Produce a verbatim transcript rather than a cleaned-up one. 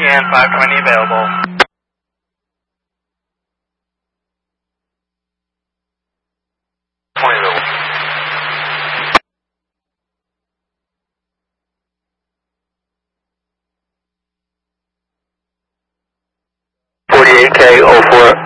and five twenty available. forty-eight K oh four.